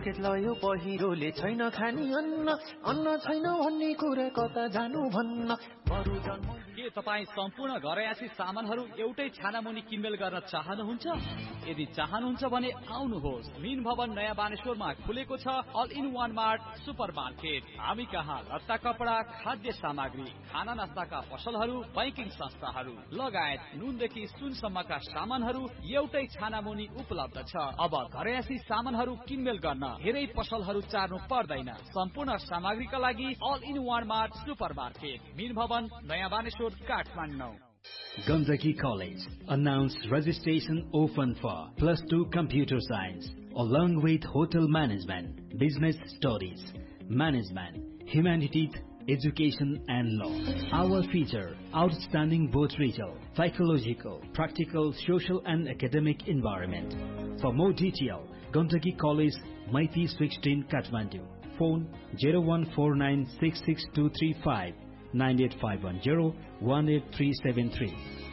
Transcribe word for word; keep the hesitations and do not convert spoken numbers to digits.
सकेत लयो पहिरोले छैन खानी अन्न अन्न छैन भन्ने कुरा कता जानु भन्न बरु जन्म के तपाईँ सम्पूर्ण घरयासी सामानहरू एउटै छानामुनि किनमेल गर्न चाहनुहुन्छ? यदि चाहनुहुन्छ भने आउनुहोस्। मिन भवन नयाँ बानेश्वरमा खुलेको छ all in one mart super market. हामी कहाँ लत्ता कपडा, खाद्य सामग्री, खाना नास्ताका पसलहरू, बैंकिङ संस्थाहरू लगायत नुनदेखि सुनसम्मका सामानहरू एउटै छानामुनि उपलब्ध छ। अब घरयासी सामानहरू किनमेल गर्न धेरै पसलहरू चार्नु पर्दैन। सम्पूर्ण सामग्रीका लागि all in one mart super market, mean भवन नयाँ Baneshwar, Kathmandu. Gandaki College announced registration open for plus two computer science along with hotel management, business studies, management, humanities, education and law. Our feature outstanding both regional, psychological, practical, social and academic environment. For more detail, Gandaki College, Maiti sixteen, Kathmandu. Phone zero one four nine six six two three five. nine eight five one zero one eight three seven three.